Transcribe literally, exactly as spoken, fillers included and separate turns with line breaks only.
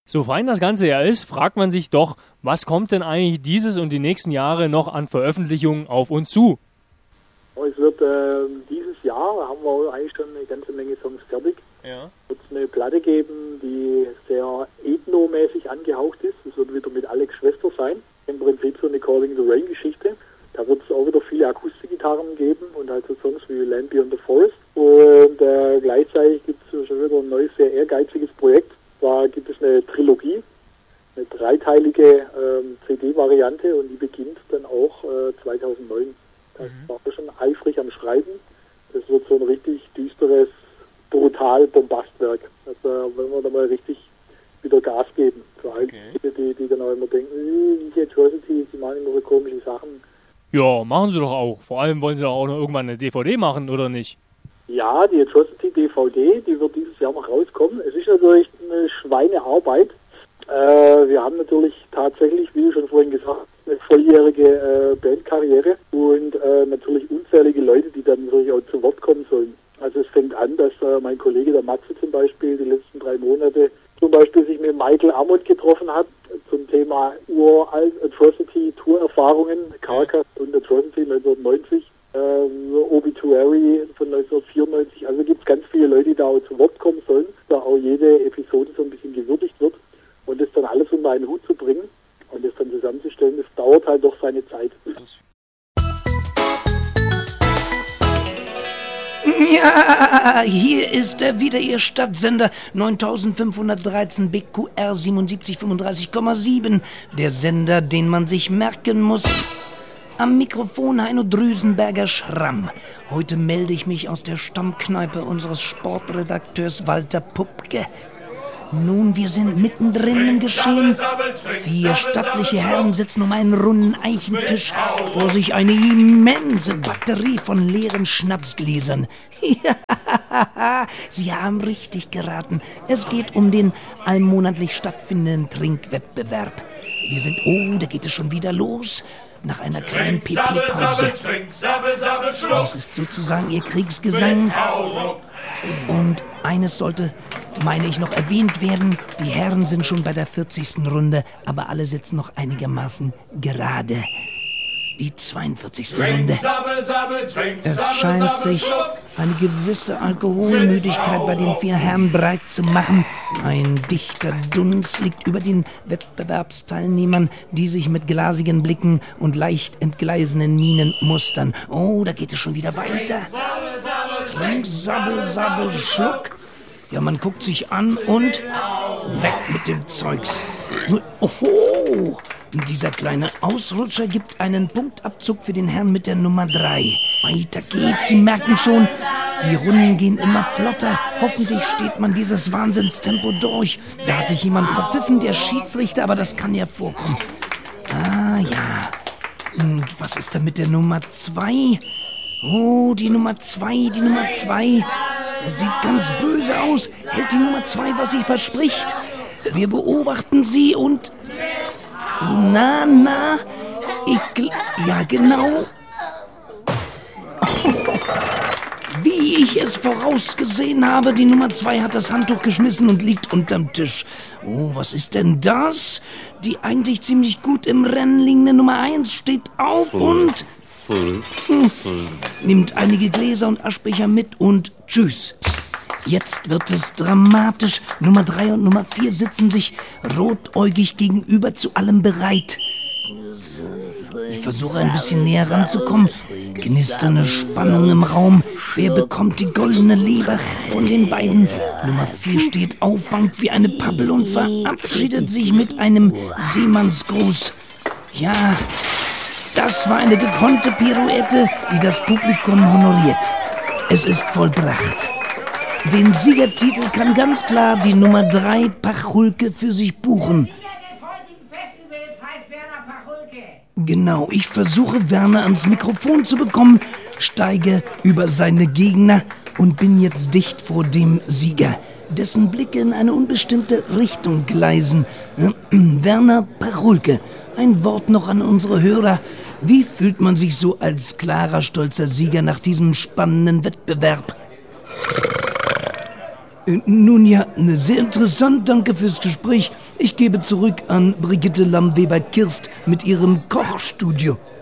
So fein das Ganze ja ist, fragt man sich doch, was kommt denn eigentlich dieses und die nächsten Jahre noch an Veröffentlichungen auf uns zu?
Es wird äh, dieses Jahr, haben wir eigentlich schon eine ganze Menge Songs fertig,
ja.
Wird es eine Platte geben, die sehr ethno-mäßig angehaucht ist. Es wird wieder mit Alex Schwester sein. Im Prinzip so eine Calling the Rain Geschichte. Da wird es auch wieder viele Akustikgitarren geben und halt so Songs wie Land Beyond the Forest. Und äh, gleichzeitig gibt es schon wieder ein neues, sehr ehrgeiziges Projekt. Da gibt es eine Trilogie, eine dreiteilige ähm, C D-Variante und die beginnt dann auch äh, zweitausendneun. Da mhm. war ich schon eifrig am Schreiben. Das wird so ein richtig düsteres, brutal Bombastwerk. Also wenn wir da mal richtig wieder Gas geben. Für alle,
okay.
die, die dann auch immer denken, die Atrocity, die machen immer so komische Sachen.
Ja, machen sie doch auch. Vor allem wollen sie doch auch noch irgendwann eine D V D machen, oder nicht?
Ja, die Atrocity D V D, die wird dieses Jahr noch rauskommen. Es ist natürlich eine Schweinearbeit. Äh, wir haben natürlich tatsächlich, wie du schon vorhin gesagt hast, eine volljährige äh, Bandkarriere und äh, natürlich unzählige Leute, die dann natürlich auch zu Wort kommen sollen. Also es fängt an, dass äh, mein Kollege der Matze zum Beispiel die letzten drei Monate zum Beispiel sich mit Michael Amott getroffen hat zum Thema Uralt Atrocity Tourerfahrungen, Carcass und Atrocity neunzehnhundertneunzig, äh, Obituary von neunzehnhundertvierundneunzig. Also gibt es ganz viele Leute, die da auch zu Wort kommen sollen, da auch jede Episode so ein bisschen gewürdigt wird und das dann alles unter einen Hut zu bringen und das dann zusammenzustellen, das dauert halt doch seine Zeit.
Ja, hier ist er wieder, Ihr Stadtsender neuntausendfünfhundertdreizehn B Q R siebenundsiebzig fünfunddreißig Komma sieben. Der Sender, den man sich merken muss. Am Mikrofon Heino Drüsenberger Schramm. Heute melde ich mich aus der Stammkneipe unseres Sportredakteurs Walter Pupke. Nun, wir sind mittendrin im Geschehen. Vier stattliche Herren sitzen um einen runden Eichentisch, vor sich eine immense Batterie von leeren Schnapsgläsern. Ja, Sie haben richtig geraten. Es geht um den allmonatlich stattfindenden Trinkwettbewerb. Wir sind, oh, da geht es schon wieder los. Nach einer kleinen P P-Pause. Dies ist sozusagen Ihr Kriegsgesang. Und eines sollte, meine ich, noch erwähnt werden. Die Herren sind schon bei der vierzigsten Runde, aber alle sitzen noch einigermaßen gerade. Die zweiundvierzigste Runde. Es scheint sich eine gewisse Alkoholmüdigkeit bei den vier Herren breit zu machen. Ein dichter Dunst liegt über den Wettbewerbsteilnehmern, die sich mit glasigen Blicken und leicht entgleisenden Mienen mustern. Oh, da geht es schon wieder weiter. Trink, sabbel, sabbel, schluck. Ja, man guckt sich an und weg mit dem Zeugs. Oho! Dieser kleine Ausrutscher gibt einen Punktabzug für den Herrn mit der Nummer drei. Weiter geht's, Sie merken schon, die Runden gehen immer flotter. Hoffentlich steht man dieses Wahnsinnstempo durch. Da hat sich jemand verpfiffen, der Schiedsrichter, aber das kann ja vorkommen. Ah, ja. Und was ist da mit der Nummer zwei? Oh, die Nummer zwei, die Nummer zwei. Das sieht ganz böse aus. Hält die Nummer zwei, was sie verspricht? Wir beobachten sie und... Na, na, ich... Gl- ja, genau. Wie ich es vorausgesehen habe, die Nummer zwei hat das Handtuch geschmissen und liegt unterm Tisch. Oh, was ist denn das? Die eigentlich ziemlich gut im Rennen liegende Nummer eins steht auf und... Hm, nimmt einige Gläser und Aschbecher mit und tschüss. Jetzt wird es dramatisch. Nummer drei und Nummer vier sitzen sich rotäugig gegenüber, zu allem bereit. Ich versuche ein bisschen näher ranzukommen. Knisternde Spannung im Raum. Wer bekommt die goldene Leber von den beiden? Nummer vier steht auf, wankt wie eine Pappel und verabschiedet sich mit einem Seemannsgruß. Ja, das war eine gekonnte Pirouette, die das Publikum honoriert. Es ist vollbracht. Den Siegertitel kann ganz klar die Nummer drei Pachulke für sich buchen. Genau, ich versuche Werner ans Mikrofon zu bekommen, steige über seine Gegner und bin jetzt dicht vor dem Sieger, dessen Blicke in eine unbestimmte Richtung gleisen. Werner Pachulke, ein Wort noch an unsere Hörer. Wie fühlt man sich so als klarer, stolzer Sieger nach diesem spannenden Wettbewerb? Äh, Nun ja, sehr interessant, danke fürs Gespräch. Ich gebe zurück an Brigitte Lamm-Weber-Kirst mit ihrem Kochstudio.